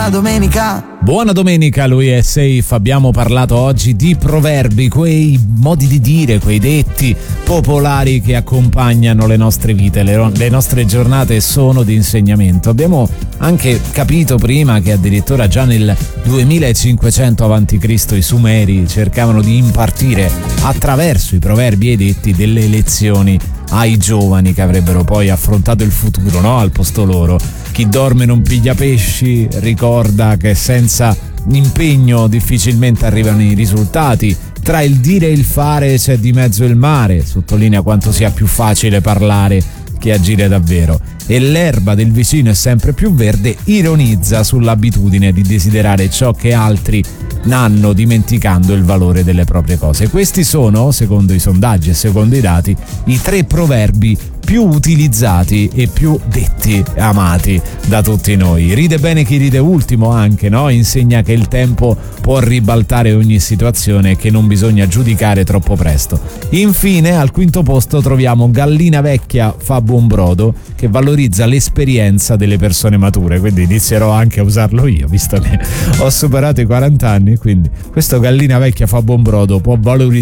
buona domenica. Buona domenica, lui è Safe. Abbiamo parlato oggi di proverbi, quei modi di dire, quei detti popolari che accompagnano le nostre vite, le nostre giornate sono di insegnamento. Abbiamo anche capito prima che addirittura già nel 2500 a.C. i Sumeri cercavano di impartire attraverso i proverbi e i detti delle lezioni ai giovani che avrebbero poi affrontato il futuro, no? Al posto loro. Chi dorme non piglia pesci, ricorda che senza impegno difficilmente arrivano i risultati. Tra il dire e il fare c'è di mezzo il mare, sottolinea quanto sia più facile parlare che agire davvero. E l'erba del vicino è sempre più verde, ironizza sull'abitudine di desiderare ciò che altri hanno, dimenticando il valore delle proprie cose. Questi sono, secondo i sondaggi e secondo i dati, i 3 proverbi più utilizzati e più detti e amati da tutti noi. Ride bene chi ride ultimo anche, no? Insegna che il tempo può ribaltare ogni situazione e che non bisogna giudicare troppo presto. Infine, al quinto posto troviamo Gallina vecchia fa buon brodo, che valorizza l'esperienza delle persone mature, quindi inizierò anche a usarlo io, visto che ho superato i 40 anni, quindi questo Gallina vecchia fa buon brodo può valorizzare